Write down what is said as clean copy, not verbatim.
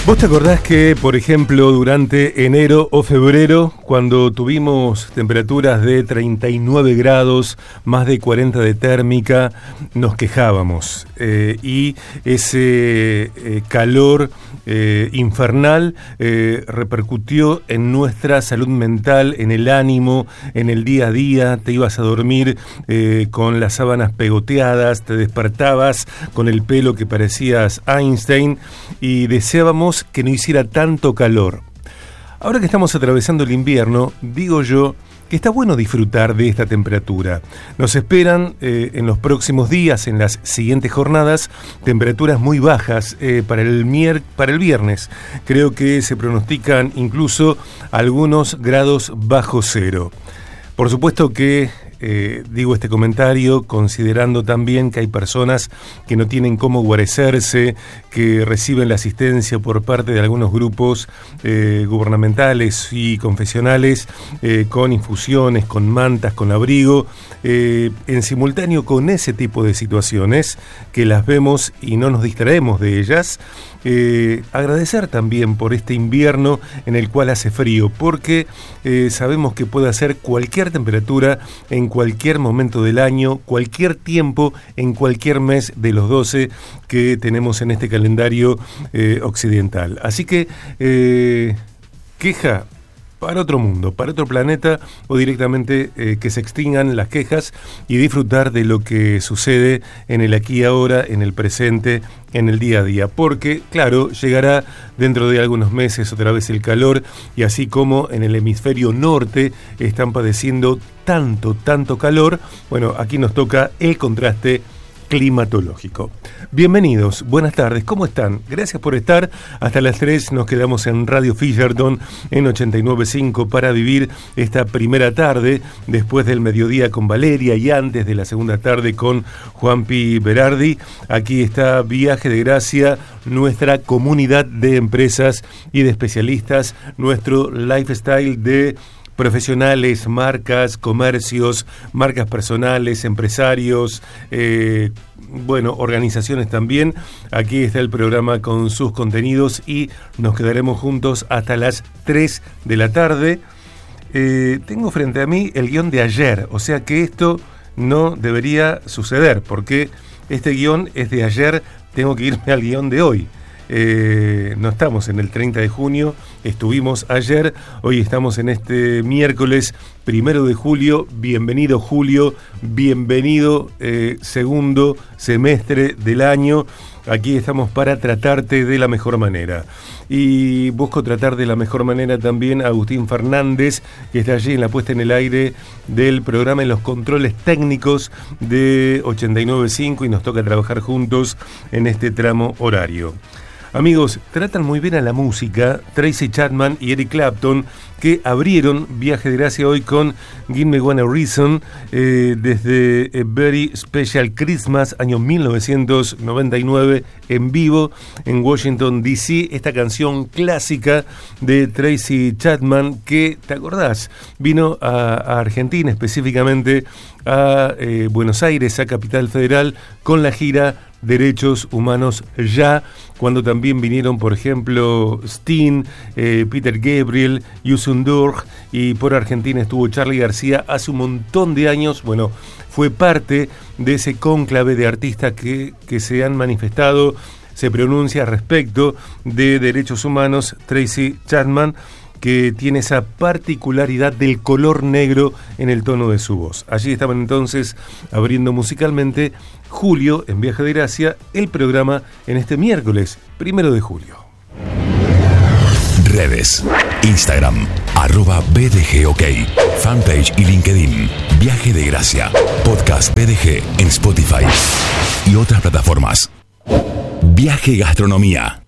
¿Vos te acordás que, por ejemplo, durante enero o febrero, cuando tuvimos temperaturas de 39 grados, más de 40 de térmica, nos quejábamos? Y ese calor infernal repercutió en nuestra salud mental, en el ánimo, en el día a día. Te ibas a dormir con las sábanas pegoteadas, te despertabas con el pelo que parecías Einstein y deseábamos que no hiciera tanto calor. Ahora que estamos atravesando el invierno, digo yo que está bueno disfrutar de esta temperatura. Nos esperan en los próximos días, en las siguientes jornadas, temperaturas muy bajas para el viernes. Creo que se pronostican incluso algunos grados bajo cero. Por supuesto que digo este comentario considerando también que hay personas que no tienen cómo guarecerse, que reciben la asistencia por parte de algunos grupos gubernamentales y confesionales con infusiones, con mantas, con abrigo, en simultáneo con ese tipo de situaciones que las vemos y no nos distraemos de ellas. Agradecer también por este invierno en el cual hace frío, porque sabemos que puede hacer cualquier temperatura en cualquier momento del año, cualquier tiempo, en cualquier mes de los 12 que tenemos en este calendario occidental. Así que queja para otro mundo, para otro planeta, o directamente que se extingan las quejas y disfrutar de lo que sucede en el aquí y ahora, en el presente, en el día a día. Porque, claro, llegará dentro de algunos meses otra vez el calor, y así como en el hemisferio norte están padeciendo tanto calor, bueno, aquí nos toca el contraste climatológico. Bienvenidos, buenas tardes, ¿cómo están? Gracias por estar. Hasta las 3 nos quedamos en Radio Fisherton en 89.5 para vivir esta primera tarde después del mediodía con Valeria y antes de la segunda tarde con Juanpi Berardi. Aquí está Viaje de Gracia, nuestra comunidad de empresas y de especialistas, nuestro lifestyle de profesionales, marcas, comercios, marcas personales, empresarios, organizaciones también. Aquí está el programa con sus contenidos y nos quedaremos juntos hasta las 3 de la tarde. Tengo frente a mí el guión de ayer, o sea que esto no debería suceder, porque este guión es de ayer, tengo que irme al guión de hoy. No estamos en el 30 de junio, estuvimos ayer, hoy estamos en este miércoles 1 de julio. Bienvenido Julio, bienvenido segundo semestre del año. Aquí estamos para tratarte de la mejor manera. Y busco tratar de la mejor manera también a Agustín Fernández, que está allí en la puesta en el aire del programa, en los controles técnicos de 89.5, y nos toca trabajar juntos en este tramo horario. Amigos, tratan muy bien a la música Tracy Chapman y Eric Clapton, que abrieron Viaje de Gracia hoy con Give Me One Reason, desde A Very Special Christmas, año 1999, en vivo en Washington, D.C. Esta canción clásica de Tracy Chapman, que, ¿te acordás? Vino a Argentina, específicamente a Buenos Aires, a Capital Federal, con la gira Derechos Humanos Ya, cuando también vinieron, por ejemplo, Sting, Peter Gabriel, Youssou N'Dour, y por Argentina estuvo Charly García hace un montón de años. Bueno, fue parte de ese cónclave de artistas que se han manifestado, se pronuncia respecto de derechos humanos. Tracy Chapman, que tiene esa particularidad del color negro en el tono de su voz. Allí estaban entonces abriendo musicalmente Julio en Viaje de Gracia, el programa en este miércoles 1 de julio. Redes: Instagram, @BDGOK, fanpage y LinkedIn, Viaje de Gracia, podcast BDG en Spotify y otras plataformas. Viaje Gastronomía.